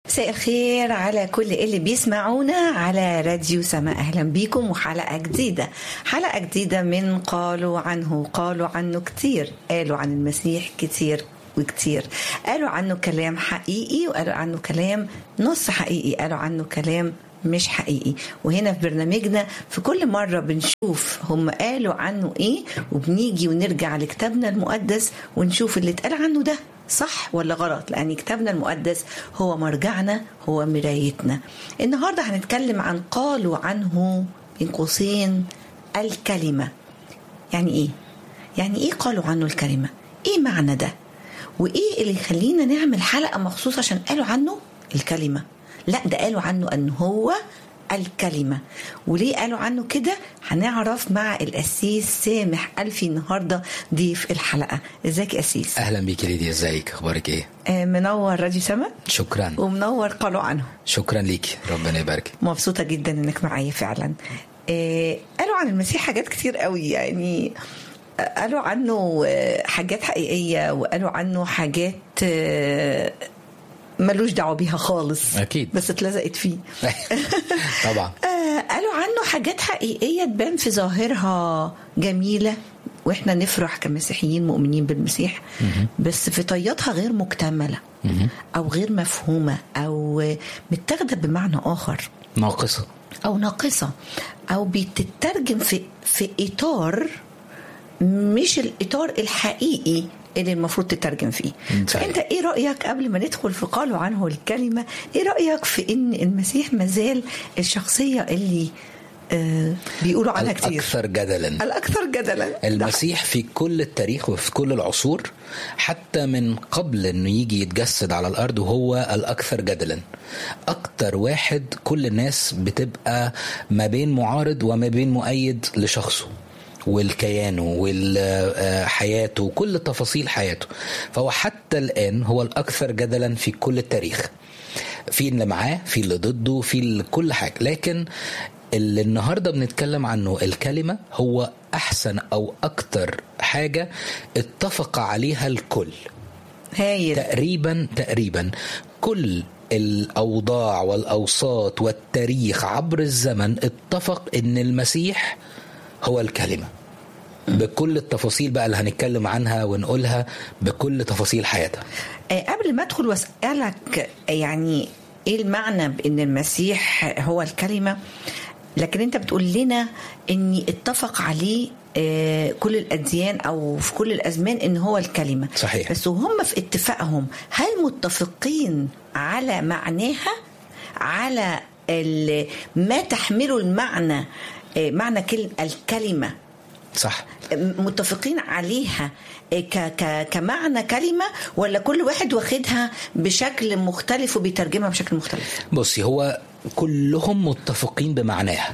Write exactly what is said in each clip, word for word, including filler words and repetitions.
مساء الخير على كل اللي بيسمعونا على راديو سماء. أهلا بيكم وحلقة جديدة حلقة جديدة من قالوا عنه. قالوا عنه كتير، قالوا عن المسيح كتير وكتير، قالوا عنه كلام حقيقي وقالوا عنه كلام نص حقيقي، قالوا عنه كلام مش حقيقي. وهنا في برنامجنا في كل مرة بنشوف هم قالوا عنه ايه، وبنيجي ونرجع لكتابنا المقدس ونشوف اللي اتقال عنه ده صح ولا غلط، لأن كتابنا المقدس هو مرجعنا، هو مرايتنا. النهاردة هنتكلم عن قالوا عنه بين قوسين الكلمة. يعني ايه؟ يعني ايه قالوا عنه الكلمة؟ ايه معنى ده؟ وايه اللي يخلينا نعمل حلقة مخصوصة عشان قالوا عنه الكلمة؟ لا، ده قالوا عنه أن هو الكلمة. وليه قالوا عنه كده هنعرف مع الأسيس سامح ألفي النهاردة ضيف الحلقة. ازيك يا أسيس؟ أهلا بيك ليديا، ازيك؟ أخبارك ايه؟ آه منور راديو سما. شكرا. ومنور قالوا عنه. شكرا ليك، ربنا يبارك. مبسوطة جدا انك معايا فعلا. آه قالوا عن المسيح حاجات كتير قوي، يعني قالوا عنه حاجات حقيقية وقالوا عنه حاجات آه ملوش دعوه بيها خالص، اكيد، بس اتلزقت فيه. طبعا. آه قالوا عنه حاجات حقيقيه تبان في ظاهرها جميله، واحنا نفرح كمسيحيين مؤمنين بالمسيح، بس في طياتها غير مكتمله او غير مفهومه او متاخده بمعنى اخر، ناقصه او ناقصه او بتترجم في في اطار مش الاطار الحقيقي اللي المفروض تترجم فيه. فأنت إيه رأيك قبل ما ندخل في قالوا عنه الكلمة، إيه رأيك في إن المسيح مازال الشخصية اللي آه بيقولوا عنها كتير الأكثر جدلا الأكثر جدلا المسيح في كل التاريخ وفي كل العصور، حتى من قبل إنه يجي يتجسد على الأرض، وهو الأكثر جدلا. أكتر واحد كل الناس بتبقى ما بين معارض وما بين مؤيد لشخصه والكيانه والحياته وكل تفاصيل حياته. فهو حتى الآن هو الأكثر جدلا في كل التاريخ، في اللي معاه، في اللي ضده، في كل حاجة. لكن اللي النهاردة بنتكلم عنه الكلمة هو أحسن أو أكتر حاجة اتفق عليها الكل. هايل. تقريبا تقريبا كل الأوضاع والأوساط والتاريخ عبر الزمن اتفق إن المسيح هو الكلمة بكل التفاصيل بقى اللي هنتكلم عنها ونقولها بكل تفاصيل حياتها. قبل ما أدخل وأسألك يعني إيه المعنى بأن المسيح هو الكلمة، لكن أنت بتقول لنا أن اتفق عليه كل الأديان أو في كل الأزمان أن هو الكلمة. صحيح. بس وهم في اتفاقهم هل متفقين على معناها، على ما تحمله المعنى، معنى كلمة الكلمة؟ صح. متفقين عليها ك ك كمعنى كلمة، ولا كل واحد واخدها بشكل مختلف وبيترجمها بشكل مختلف؟ بصي، هو كلهم متفقين بمعناها،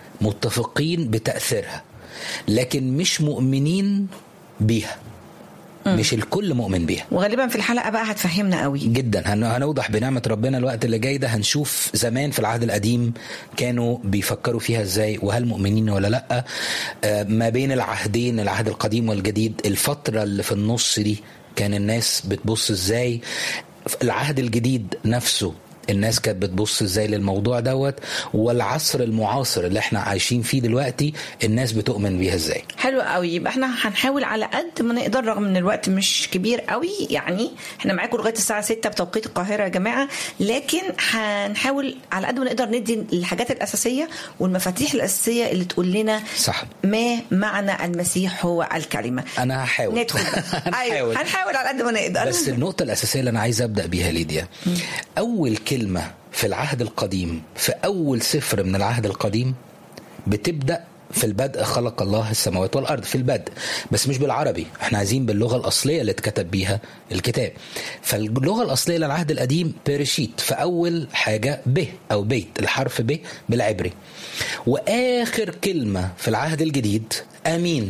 متفقين بتأثيرها، لكن مش مؤمنين بيها. مش الكل مؤمن بيها. وغالبا في الحلقة بقى هتفهمنا قوي جدا. هنوضح بنعمة ربنا الوقت اللي جاي ده. هنشوف زمان في العهد القديم كانوا بيفكروا فيها ازاي، وهل مؤمنين ولا لا. ما بين العهدين، العهد القديم والجديد، الفترة اللي في النص دي كان الناس بتبص ازاي. العهد الجديد نفسه الناس كانت بتبص ازاي للموضوع دوت، والعصر المعاصر اللي احنا عايشين فيه دلوقتي الناس بتؤمن بيها ازاي. حلو قوي. يبقى احنا هنحاول على قد ما نقدر، رغم ان الوقت مش كبير قوي، يعني احنا معاكم لغايه الساعه ستة بتوقيت القاهره يا جماعه، لكن هنحاول على قد ما نقدر ندي الحاجات الاساسيه والمفاتيح الاساسيه اللي تقول لنا صح ما معنى المسيح هو الكلمه. انا هحاول ندخل ايوه هنحاول على قد ما نقدر. بس النقطه الاساسيه اللي انا عايز ابدا بيها ليديا، اول كلمة في العهد القديم، في أول سفر من العهد القديم، بتبدأ في البدء خلق الله السماوات والأرض، في البدء، بس مش بالعربي، احنا عايزين باللغة الأصلية اللي اتكتب بيها الكتاب. فاللغة الأصلية للعهد القديم بيرشيت، فأول حاجة ب أو بيت، الحرف ب بالعبري. وآخر كلمة في العهد الجديد أمين،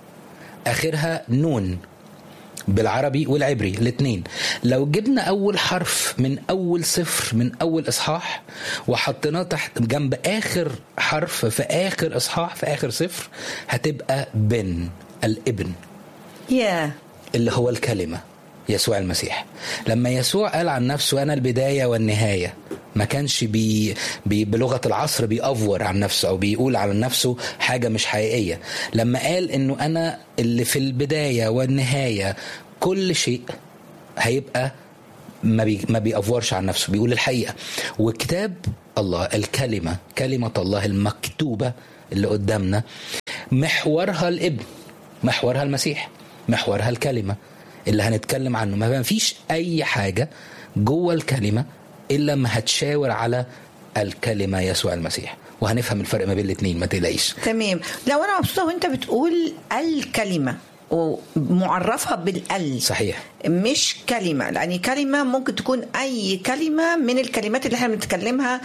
آخرها نون بالعربي والعبري الاثنين. لو جبنا اول حرف من اول سفر من اول اصحاح وحطيناه تحت جنب اخر حرف في اخر اصحاح في اخر سفر، هتبقى بن، الابن yeah. اللي هو الكلمة. يسوع المسيح. لما يسوع قال عن نفسه أنا البداية والنهاية، ما كانش بي بي بلغة العصر بيأفور عن نفسه أو بيقول عن نفسه حاجة مش حقيقية. لما قال إنه أنا اللي في البداية والنهاية كل شيء، هيبقى ما بي ما بيأفورش عن نفسه، بيقول الحقيقة. وكتاب الله الكلمة، كلمة الله المكتوبة اللي قدامنا، محورها الابن، محورها المسيح، محورها الكلمة اللي هنتكلم عنه. ما فيش أي حاجة جوه الكلمة إلا ما هتشاور على الكلمة يسوع المسيح، وهنفهم الفرق ما بين الاثنين، ما تقلقيش. تمام. لو أنا مبسوطة وأنت بتقول الكلمة ومعرفها بالال، صحيح، مش كلمة، لأن كلمة ممكن تكون أي كلمة من الكلمات اللي احنا بنتكلمها،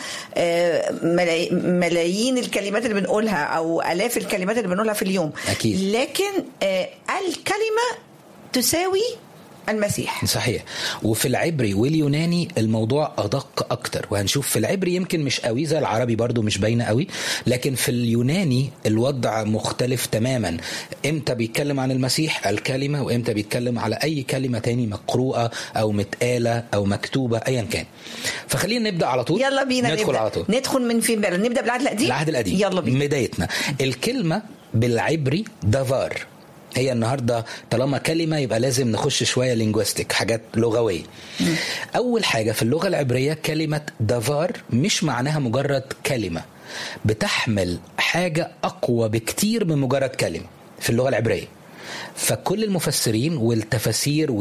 ملايين الكلمات اللي بنقولها أو آلاف الكلمات اللي بنقولها في اليوم. أكيد. لكن الكلمة تساوي المسيح. صحيح. وفي العبري واليوناني الموضوع أدق أكتر، وهنشوف في العبري يمكن مش قوي زي العربي، برضو مش باينة قوي، لكن في اليوناني الوضع مختلف تماما. امتى بيتكلم عن المسيح الكلمة، وامتى بيتكلم على أي كلمة تاني مقروءة أو متقالة أو مكتوبة أيا كان. فخلينا نبدأ على طول. يلا بينا ندخل نبدأ. على طول. ندخل من فين بقى؟ نبدأ بالعهد القديم. العهد القديم. يلا بينا. بدايتنا الكلمة بالعبري دافار. هي النهاردة طالما كلمة يبقى لازم نخش شوية لينجوستيك، حاجات لغوية. م. أول حاجة في اللغة العبرية كلمة دافار مش معناها مجرد كلمة، بتحمل حاجة أقوى بكتير من مجرد كلمة في اللغة العبرية. فكل المفسرين والتفاسير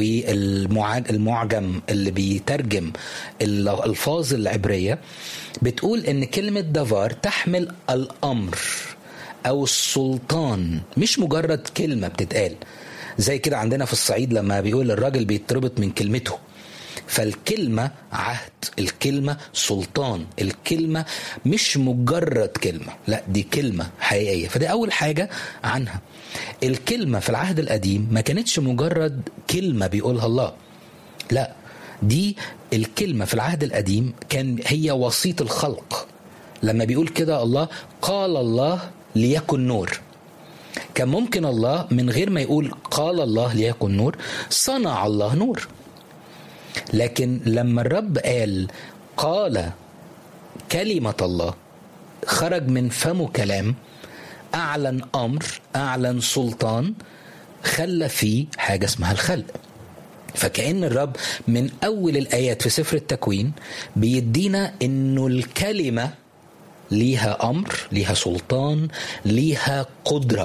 والمعجم اللي بيترجم الألفاظ العبرية بتقول إن كلمة دافار تحمل الأمر أو السلطان، مش مجرد كلمة بتتقال. زي كده عندنا في الصعيد لما بيقول الراجل بيتربط من كلمته. فالكلمة عهد، الكلمة سلطان، الكلمة مش مجرد كلمة، لا دي كلمة حقيقية. فدي أول حاجة عنها. الكلمة في العهد القديم ما كانتش مجرد كلمة بيقولها الله، لا دي الكلمة في العهد القديم كان هي وسيط الخلق. لما بيقول كده الله قال الله ليكن نور، كان ممكن الله من غير ما يقول قال الله ليكن نور صنع الله نور. لكن لما الرب قال قال كلمة الله، خرج من فمه كلام، أعلن أمر، أعلن سلطان، خلى فيه حاجة اسمها الخلق. فكأن الرب من أول الآيات في سفر التكوين بيدينا إنه الكلمة ليها أمر، ليها سلطان، ليها قدرة.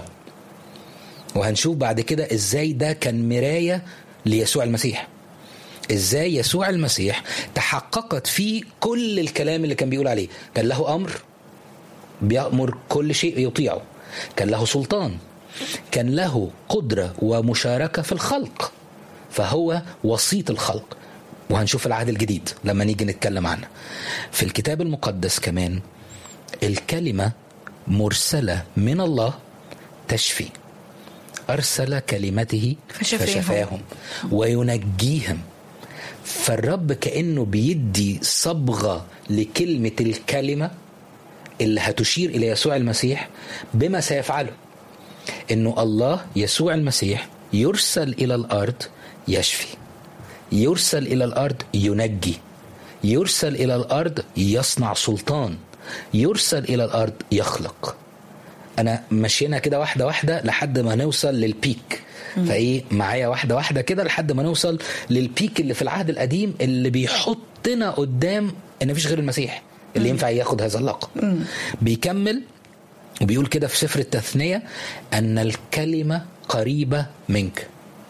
وهنشوف بعد كده إزاي ده كان مراية ليسوع المسيح، إزاي يسوع المسيح تحققت فيه كل الكلام اللي كان بيقول عليه. كان له أمر بيأمر كل شيء يطيعه، كان له سلطان، كان له قدرة ومشاركة في الخلق، فهو وسيط الخلق. وهنشوف العهد الجديد لما نيجي نتكلم عنه. في الكتاب المقدس كمان الكلمة مرسلة من الله تشفي، أرسل كلمته فشفاهم, فشفاهم وينجيهم. فالرب كأنه بيدي صبغة لكلمة الكلمة اللي هتشير إلى يسوع المسيح بما سيفعله. إنه الله يسوع المسيح يرسل إلى الأرض يشفي، يرسل إلى الأرض ينجي، يرسل إلى الأرض يصنع سلطان، يرسل إلى الأرض يخلق. أنا مشينا كده واحدة واحدة لحد ما نوصل للبيك. فإيه معايا واحدة واحدة كده لحد ما نوصل للبيك اللي في العهد القديم اللي بيحطنا قدام إن مفيش غير المسيح اللي ينفع ياخد هذا اللقب. بيكمل وبيقول كده في سفر التثنية أن الكلمة قريبة منك.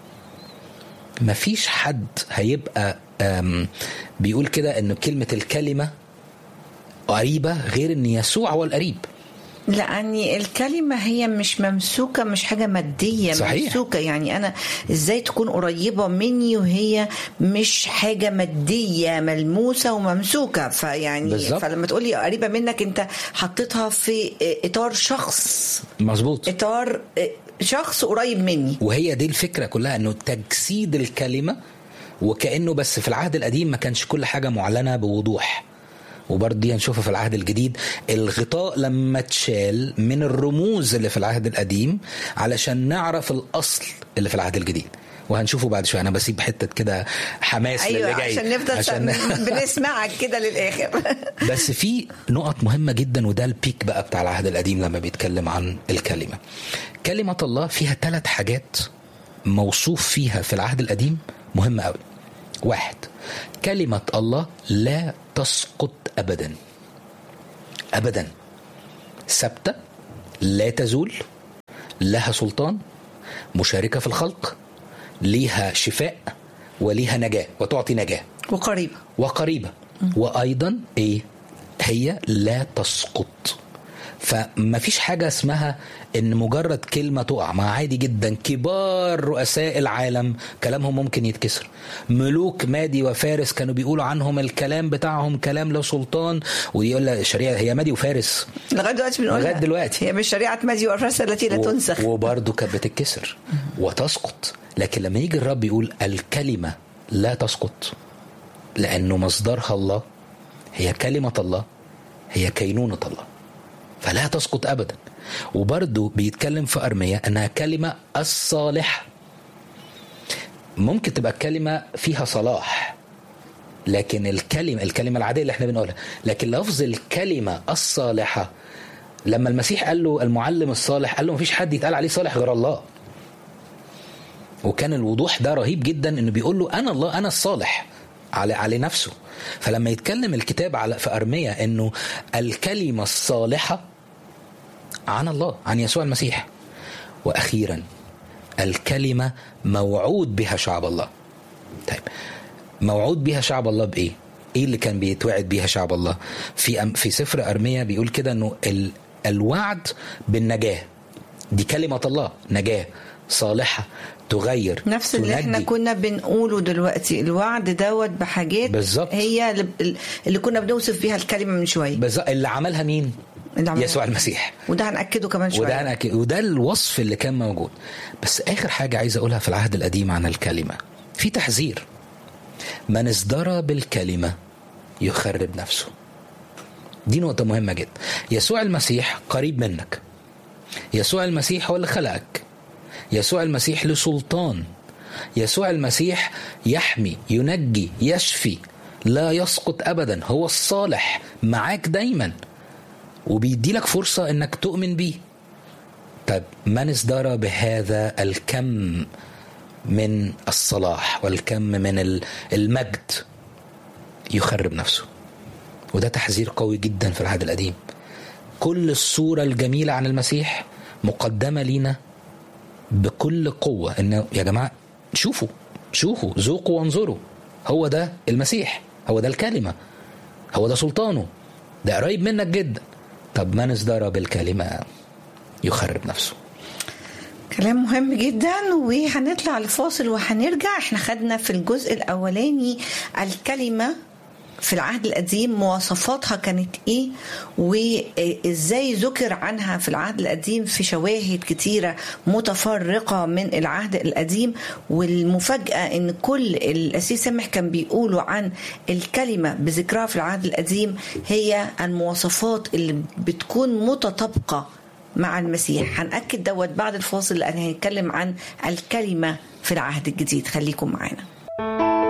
مفيش حد هيبقى بيقول كده أن كلمة الكلمة قريبة غير أن يسوع هو القريب. لأني الكلمة هي مش ممسوكة، مش حاجة مادية. صحيح. ممسوكة، يعني أنا إزاي تكون قريبة مني وهي مش حاجة مادية ملموسة وممسوكة؟ فيعني بالزبط. فلما تقولي قريبة منك أنت حطيتها في إطار شخص مظبوط، إطار شخص قريب مني. وهي دي الفكرة كلها، أنه تجسيد الكلمة. وكأنه بس في العهد القديم ما كانش كل حاجة معلنة بوضوح، وبرضه دي هنشوفها في العهد الجديد. الغطاء لما اتشال من الرموز اللي في العهد القديم علشان نعرف الأصل اللي في العهد الجديد. وهنشوفه بعد شويه. انا بسيب حته كده حماس أيوة للي جاي عشان نفضل عشان بنسمعك كده للاخر. بس في نقط مهمه جدا، وده البيك بقى بتاع العهد القديم لما بيتكلم عن الكلمه. كلمه الله فيها ثلاث حاجات موصوف فيها في العهد القديم مهمه قوي. واحد، كلمه الله لا تسقط ابدا ابدا، ثابته، لا تزول، لها سلطان، مشاركة في الخلق، ليها شفاء وليها نجاة وتعطي نجاة وقريبة وقريبة وأيضا إيه هي لا تسقط. فما فيش حاجة اسمها إن مجرد كلمة تقع. ما عادي جدا كبار رؤساء العالم كلامهم ممكن يتكسر. ملوك مادي وفارس كانوا بيقولوا عنهم الكلام بتاعهم كلام له سلطان، ويقول لها الشريعة هي مادي وفارس لغاية دلوقتي بنقول لغاية دلوقتي هي مش شريعة مادي وفارس التي لا تنسخ، وبرضه كانت بتتكسر وتسقط. لكن لما يجي الرب يقول الكلمة لا تسقط، لأنه مصدرها الله، هي كلمة الله، هي كينونة الله، فلا تسقط أبدا. وبرضه بيتكلم في أرمية أنها كلمة الصالحة. ممكن تبقى الكلمة فيها صلاح، لكن الكلمة الكلمة العادية اللي احنا بنقولها، لكن لفظ الكلمة الصالحة لما المسيح قال له المعلم الصالح، قال له مفيش حد يتقال عليه صالح غير الله. وكان الوضوح ده رهيب جدا، انه بيقول له انا الله، انا الصالح على على نفسه. فلما يتكلم الكتاب على في أرمية انه الكلمة الصالحة عن الله، عن يسوع المسيح. واخيرا الكلمة موعود بها شعب الله. طيب موعود بها شعب الله بايه؟ ايه اللي كان بيتوعد بيها شعب الله؟ في في سفر أرمية بيقول كده انه ال الوعد بالنجاة، دي كلمة الله، نجاة صالحة تغير، نفس تنجي. اللي احنا كنا بنقوله دلوقتي، الوعد دوت بحاجات بالزبط. هي اللي كنا بنوصف بيها الكلمة من شوية. بالظبط، اللي عملها مين؟ اللي عملها يسوع المسيح. وده هنأكده كمان شوية. وده هنأكد، وده الوصف اللي كان موجود. بس آخر حاجة عايز أقولها في العهد القديم عن الكلمة، في تحذير: من ازدرى بالكلمة يخرب نفسه. دي نقطة مهمة جدا. يسوع المسيح قريب منك، يسوع المسيح هو اللي خلقك، يسوع المسيح له سلطان، يسوع المسيح يحمي، ينجي، يشفي، لا يسقط أبدا، هو الصالح معاك دايما، وبيدي لك فرصة انك تؤمن بيه. طب من ازدرى بهذا الكم من الصلاح والكم من المجد يخرب نفسه. وده تحذير قوي جدا في العهد القديم. كل الصورة الجميلة عن المسيح مقدمة لينا بكل قوة، انه يا جماعة شوفوا شوفوا ذوقوا وانظروا، هو ده المسيح، هو ده الكلمة، هو ده سلطانه، ده قريب منك جدا. طب من ازدرى بالكلمة يخرب نفسه. كلام مهم جدا. وهنطلع لفاصل وهنرجع. احنا خدنا في الجزء الاولاني الكلمة في العهد القديم مواصفاتها كانت ايه، وازاي ذكر عنها في العهد القديم في شواهد كتيرة متفرقة من العهد القديم. والمفاجأة ان كل الأسيس سامح كان بيقولوا عن الكلمة بذكرها في العهد القديم هي المواصفات اللي بتكون متطابقة مع المسيح. هنأكد دوت بعد الفاصل لأن هنتكلم عن الكلمة في العهد الجديد. خليكم معنا.